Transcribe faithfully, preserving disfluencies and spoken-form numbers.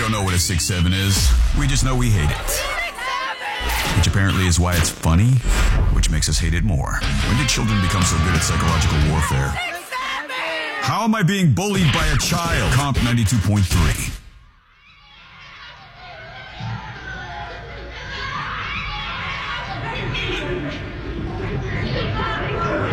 don't know what a six seven is. We just know we hate it. Which apparently is why it's funny, which makes us hate it more. When did children become so good at psychological warfare? How am I being bullied by a child? Comp ninety-two point three.